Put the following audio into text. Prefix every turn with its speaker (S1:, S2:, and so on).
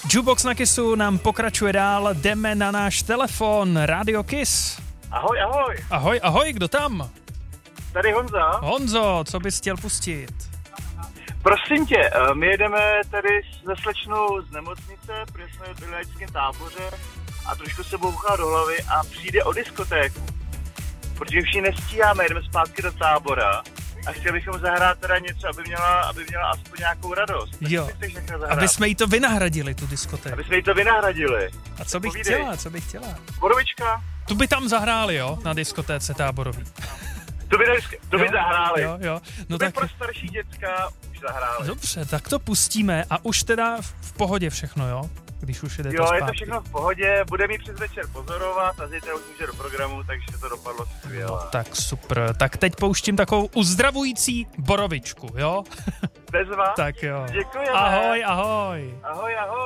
S1: Jukebox na Kissu nám pokračuje dál, jdeme na náš telefon, Radio Kiss.
S2: Ahoj, ahoj.
S1: Ahoj, ahoj, kdo tam?
S2: Tady Honza.
S1: Honzo, co bys chtěl pustit?
S2: Prosím tě, my jedeme tady se slečnou z nemocnice, protože jsme byli na dětském táboře a trošku se bouchá do hlavy a přijde o diskotéku. Protože už ji nestíháme, jedeme zpátky do tábora a chtěli bychom zahrát teda něco, aby měla aspoň nějakou radost. Tak
S1: jo, aby jsme jí to vynahradili, tu diskotéku.
S2: Aby jsme jí to vynahradili.
S1: A co bych chtěla?
S2: Borovička.
S1: Tu by tam zahráli, jo, na diskotéce táborový.
S2: To by zahráli.
S1: Jo. No
S2: to by
S1: tak
S2: pro starší děcka už zahráli.
S1: Dobře, tak to pustíme a už teda v pohodě všechno, jo? Když už jdete
S2: zpátky.
S1: Jo,
S2: je to všechno v pohodě, bude mi přes večer pozorovat a zítra už může do programu, takže to dopadlo skvěle.
S1: No, tak super, tak teď pouštím takovou uzdravující borovičku, jo?
S2: Bezva.
S1: Tak jo.
S2: Děkujeme.
S1: Ahoj, ahoj.
S2: Ahoj, ahoj.